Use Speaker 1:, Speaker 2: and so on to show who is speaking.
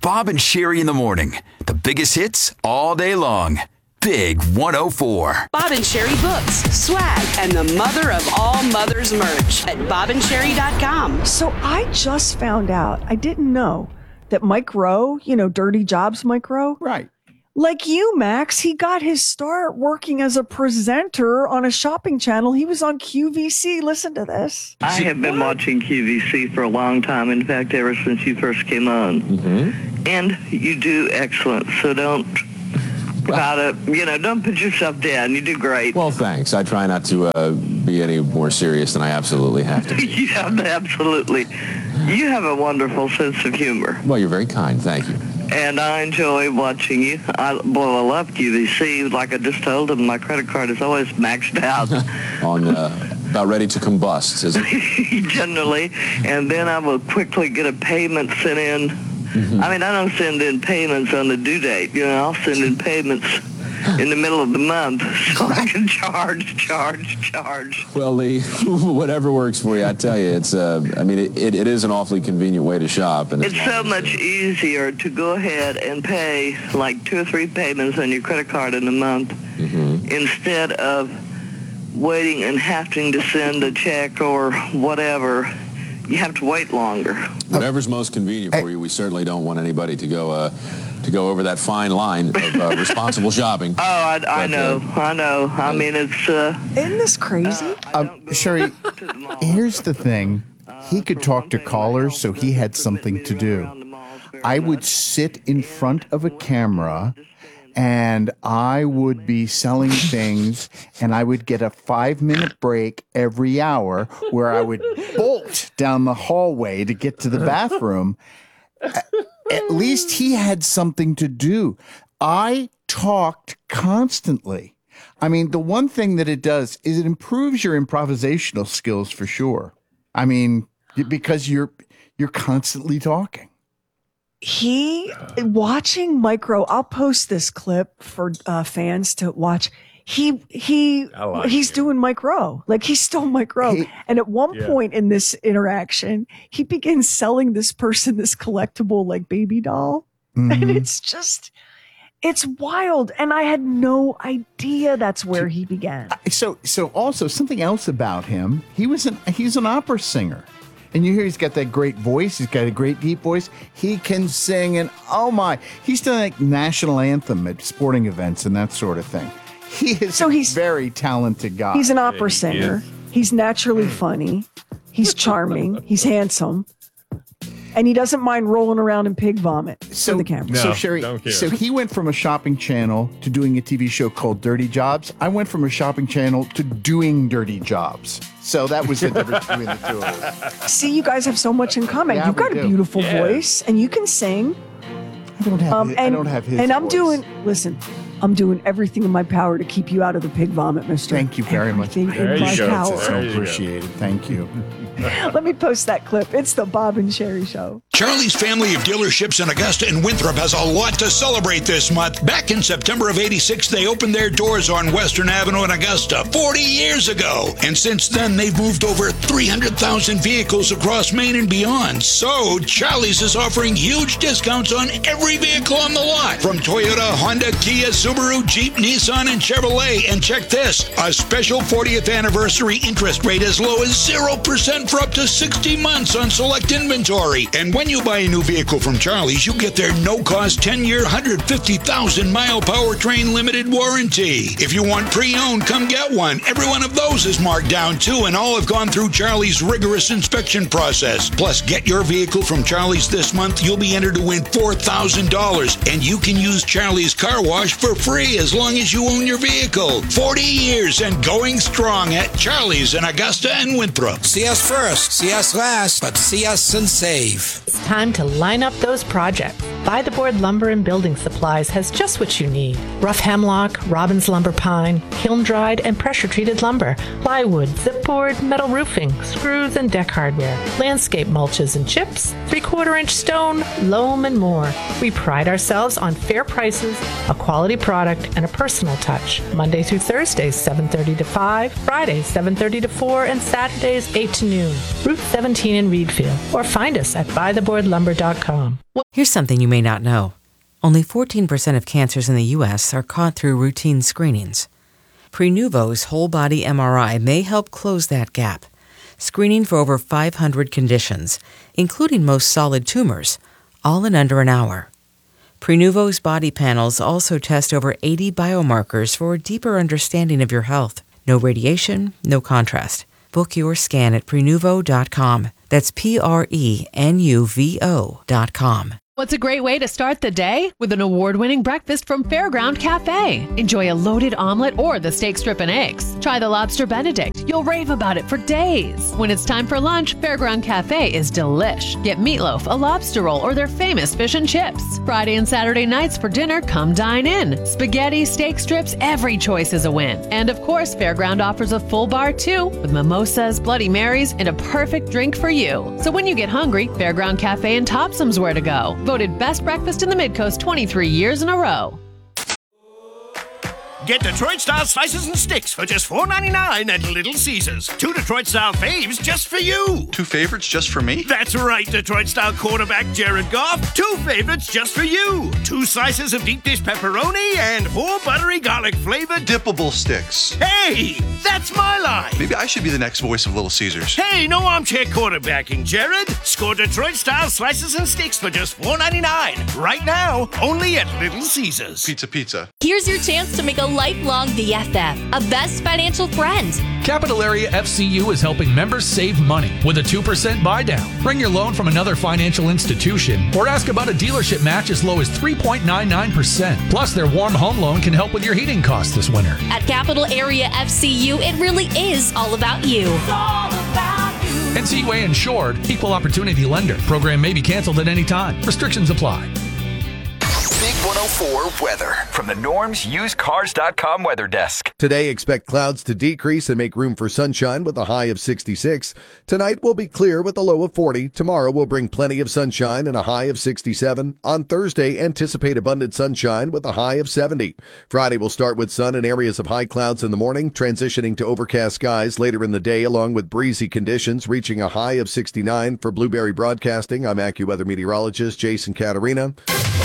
Speaker 1: Bob and Sherry in the morning. The biggest hits all day long. Big 104.
Speaker 2: Bob and Sherry books, swag, and the mother of all mothers merch at bobandsherry.com.
Speaker 3: So I just found out, I didn't know, that Mike Rowe, Dirty Jobs Mike Rowe.
Speaker 4: Right.
Speaker 3: Like you, Max, he got his start working as a presenter on a shopping channel. He was on QVC. Listen to this.
Speaker 5: I have been watching QVC for a long time. In fact, ever since you first came on. Mm-hmm. And you do excellent. So don't don't put yourself down. You do great.
Speaker 4: Well, thanks. I try not to be any more serious than I absolutely have to be.
Speaker 5: Yeah, absolutely. You have a wonderful sense of humor.
Speaker 4: Well, you're very kind. Thank you.
Speaker 5: And I enjoy watching you. I love QVC. Like I just told him, my credit card is always maxed out.
Speaker 4: On about ready to combust, is it?
Speaker 5: Generally. And then I will quickly get a payment sent in. Mm-hmm. I mean, I don't send in payments on the due date. I'll send in payments in the middle of the month so I can charge.
Speaker 4: Well, Lee, whatever works for you, I tell you, it's, it is an awfully convenient way to shop. And
Speaker 5: it's so much easier to go ahead and pay like 2 or 3 payments on your credit card in a month instead of waiting and having to send a check or whatever. You have to wait longer.
Speaker 4: Whatever's most convenient for you. We certainly don't want anybody to go over that fine line of responsible shopping.
Speaker 5: Oh, I know. I mean, it's...
Speaker 3: Isn't this crazy?
Speaker 6: Sherry, here's the thing. He could talk to callers, so he had something to do. I would sit in front of a camera, and I would be selling things, and I would get a 5-minute break every hour where I would bolt down the hallway to get to the bathroom. At least he had something to do. I talked constantly. I mean, the one thing that it does is it improves your improvisational skills for sure. I mean, because you're constantly talking.
Speaker 3: Watching Mike Rowe, I'll post this clip for fans to watch. He's doing Mike Rowe. Like, he's still Mike Rowe. And at one point in this interaction, he begins selling this person this collectible, like, baby doll. Mm-hmm. And it's wild. And I had no idea that's where he began.
Speaker 6: So also something else about him, he's an opera singer. And you hear he's got that great voice. He's got a great deep voice. He can sing, and oh my, he's done like national anthem at sporting events and that sort of thing. He's a very talented guy.
Speaker 3: He's an opera singer. He's naturally funny. He's charming. He's handsome. And he doesn't mind rolling around in pig vomit for the camera.
Speaker 6: So Sherry, so he went from a shopping channel to doing a TV show called Dirty Jobs. I went from a shopping channel to doing dirty jobs. So that was the difference between the two of us.
Speaker 3: See, you guys have so much in common. You've got a beautiful voice, and you can sing.
Speaker 6: I don't have his
Speaker 3: And
Speaker 6: voice.
Speaker 3: I'm doing everything in my power to keep you out of the pig vomit, mister.
Speaker 6: Thank you very much.
Speaker 3: In my power.
Speaker 6: So appreciated. Thank you.
Speaker 3: Let me post that clip. It's the Bob and Sherry Show.
Speaker 7: Charlie's family of dealerships in Augusta and Winthrop has a lot to celebrate this month. Back in September of '86, they opened their doors on Western Avenue in Augusta 40 years ago. And since then, they've moved over 300,000 vehicles across Maine and beyond. So, Charlie's is offering huge discounts on every vehicle on the lot. From Toyota, Honda, Kia, Subaru, Jeep, Nissan, and Chevrolet. And check this, a special 40th anniversary interest rate as low as 0% for up to 60 months on select inventory. And when you buy a new vehicle from Charlie's, you get their no-cost 10-year, 150,000-mile powertrain limited warranty. If you want pre-owned, come get one. Every one of those is marked down, too, and all have gone through Charlie's rigorous inspection process. Plus, get your vehicle from Charlie's this month. You'll be entered to win $4,000, and you can use Charlie's Car Wash for free as long as you own your vehicle. 40 years and going strong at Charlie's in Augusta and Winthrop.
Speaker 8: See us first, see us last, but see us and save.
Speaker 9: It's time to line up those projects. By the Board Lumber and Building Supplies has just what you need. Rough hemlock, Robbins lumber pine, kiln-dried and pressure-treated lumber, plywood, zipboard, metal roofing, screws and deck hardware, landscape mulches and chips, 3/4-inch stone, loam, and more. We pride ourselves on fair prices, a quality product, and a personal touch. Monday through Thursdays, 7:30 to 5, Fridays, 7:30 to 4, and Saturdays, 8 to noon. Route 17 in Reedfield. Or find us at bytheboardlumber.com.
Speaker 10: Here's something you may may not know. Only 14% of cancers in the U.S. are caught through routine screenings. Prenuvo's whole-body MRI may help close that gap, screening for over 500 conditions, including most solid tumors, all in under an hour. Prenuvo's body panels also test over 80 biomarkers for a deeper understanding of your health. No radiation, no contrast. Book your scan at Prenuvo.com. That's Prenuvo.com.
Speaker 11: What's a great way to start the day? With an award-winning breakfast from Fairground Cafe. Enjoy a loaded omelet or the steak strip and eggs. Try the lobster Benedict. You'll rave about it for days. When it's time for lunch, Fairground Cafe is delish. Get meatloaf, a lobster roll, or their famous fish and chips. Friday and Saturday nights for dinner, come dine in. Spaghetti, steak strips, every choice is a win. And of course, Fairground offers a full bar too, with mimosas, Bloody Marys, and a perfect drink for you. So when you get hungry, Fairground Cafe and Topsum's where to go. Voted best breakfast in the Midcoast 23 years in a row.
Speaker 12: Get Detroit-style slices and sticks for just $4.99 at Little Caesars. 2 Detroit-style faves just for you.
Speaker 13: 2 favorites just for me?
Speaker 12: That's right, Detroit-style quarterback Jared Goff. 2 favorites just for you. 2 slices of deep dish pepperoni and 4 buttery garlic-flavored
Speaker 13: dippable sticks.
Speaker 12: Hey, that's my line.
Speaker 13: Maybe I should be the next voice of Little Caesars.
Speaker 12: Hey, no armchair quarterbacking, Jared. Score Detroit-style slices and sticks for just $4.99. Right now, only at Little Caesars.
Speaker 13: Pizza.
Speaker 14: Here's your chance to make a lifelong BFF, a best financial friend.
Speaker 15: Capital Area FCU is helping members save money with a 2% buy down. Bring your loan from another financial institution or ask about a dealership match as low as 3.99%. Plus, their warm home loan can help with your heating costs this winter.
Speaker 14: At Capital Area FCU, it really is all about you. It's all about you.
Speaker 15: NCUA insured, equal opportunity lender. Program may be canceled at any time. Restrictions apply.
Speaker 1: Big 104 weather from the Norm's UsedCars.com weather desk.
Speaker 16: Today, expect clouds to decrease and make room for sunshine with a high of 66. Tonight will be clear with a low of 40. Tomorrow will bring plenty of sunshine and a high of 67. On Thursday, anticipate abundant sunshine with a high of 70. Friday will start with sun and areas of high clouds in the morning, transitioning to overcast skies later in the day, along with breezy conditions, reaching a high of 69. For Blueberry Broadcasting, I'm AccuWeather meteorologist Jason Caterina.